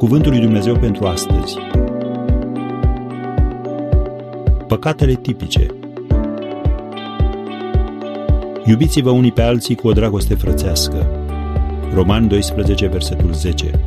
Cuvântul lui Dumnezeu pentru astăzi. Păcatele tipice. Iubiți-vă unii pe alții cu o dragoste frățească. Romani 12, versetul 10.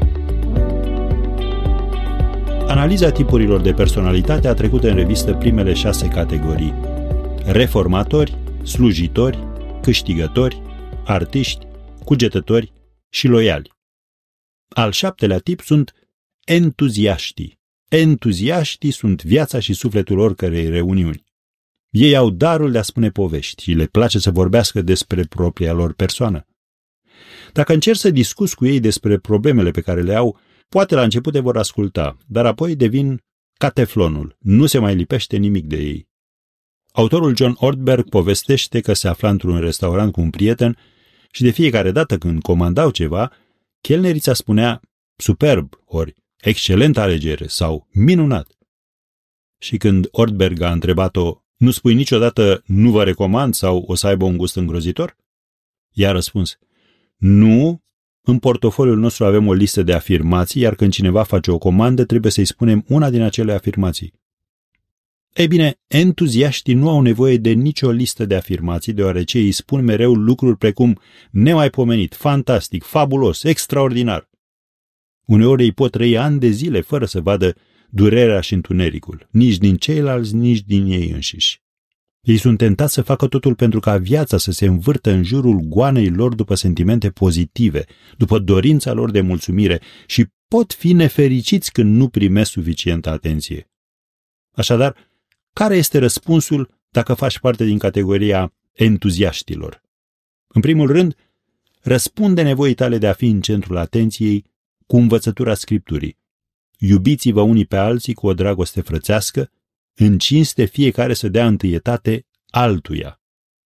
Analiza tipurilor de personalitate a trecut în revistă primele 6 categorii: reformatori, slujitori, câștigători, artiști, cugetători și loiali. Al 7-lea tip sunt entuziaștii. Entuziaștii sunt viața și sufletul oricărei reuniuni. Ei au darul de a spune povești și le place să vorbească despre propria lor persoană. Dacă încerci să discuți cu ei despre problemele pe care le au, poate la început te vor asculta, dar apoi devin ca teflonul, nu se mai lipește nimic de ei. Autorul John Ortberg povestește că se afla într-un restaurant cu un prieten și de fiecare dată când comandau ceva, chelnerița spunea superb, ori excelentă alegere sau minunat. Și când Ortberg a întrebat-o, nu spui niciodată nu vă recomand sau o să aibă un gust îngrozitor? Ea a răspuns, nu, în portofoliul nostru avem o listă de afirmații, iar când cineva face o comandă trebuie să-i spunem una din acele afirmații. Ei bine, entuziaștii nu au nevoie de nicio listă de afirmații, deoarece îi spun mereu lucruri precum nemaipomenit, fantastic, fabulos, extraordinar. Uneori ei pot trăi ani de zile fără să vadă durerea și întunericul, nici din ceilalți, nici din ei înșiși. Ei sunt tentați să facă totul pentru ca viața să se învârtă în jurul goanei lor după sentimente pozitive, după dorința lor de mulțumire și pot fi nefericiți când nu primesc suficientă atenție. Așadar, care este răspunsul dacă faci parte din categoria entuziaștilor? În primul rând, răspunde nevoii tale de a fi în centrul atenției cu învățătura Scripturii. Iubiți-vă unii pe alții cu o dragoste frățească, în cinste fiecare să dea întâietate altuia.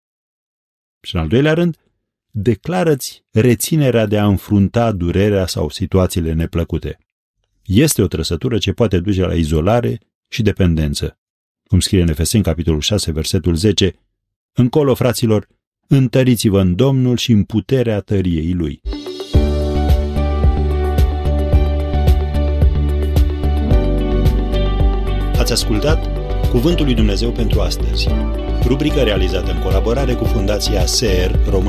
Și în al doilea rând, declară-ți reținerea de a înfrunta durerea sau situațiile neplăcute. Este o trăsătură ce poate duce la izolare și dependență. Cum scrie în Efeseni, capitolul 6, versetul 10, încolo, fraților, întăriți-vă în Domnul și în puterea tăriei Lui. Ați ascultat Cuvântul lui Dumnezeu pentru astăzi, rubrică realizată în colaborare cu Fundația SER România.